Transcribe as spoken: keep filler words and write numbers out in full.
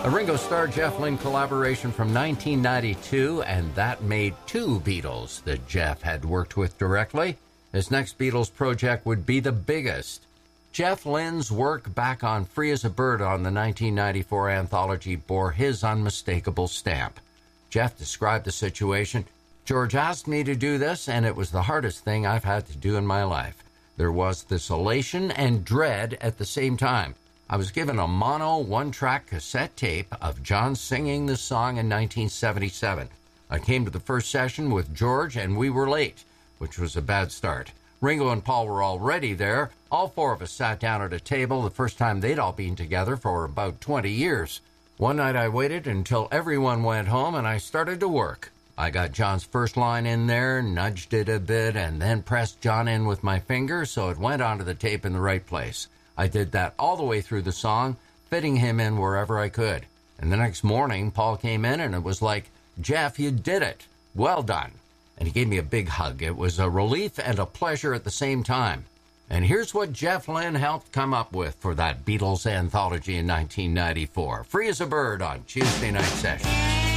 A Ringo Starr Jeff Lynne collaboration from nineteen ninety-two, and that made two Beatles that Jeff had worked with directly. His next Beatles project would be the biggest. Jeff Lynne's work back on Free as a Bird on the nineteen ninety-four anthology bore his unmistakable stamp. Jeff described the situation. George asked me to do this, and it was the hardest thing I've had to do in my life. There was this elation and dread at the same time. I was given a mono one-track cassette tape of John singing the song in nineteen seventy-seven. I came to the first session with George, and we were late, which was a bad start. Ringo and Paul were already there. All four of us sat down at a table, the first time they'd all been together for about twenty years. One night I waited until everyone went home, and I started to work. I got John's first line in there, nudged it a bit, and then pressed John in with my finger so it went onto the tape in the right place. I did that all the way through the song, fitting him in wherever I could. And the next morning, Paul came in, and it was like, "Jeff, you did it. Well done." And he gave me a big hug. It was a relief and a pleasure at the same time. And here's what Jeff Lynne helped come up with for that Beatles anthology in nineteen ninety-four. Free as a Bird on Tuesday Night Sessions.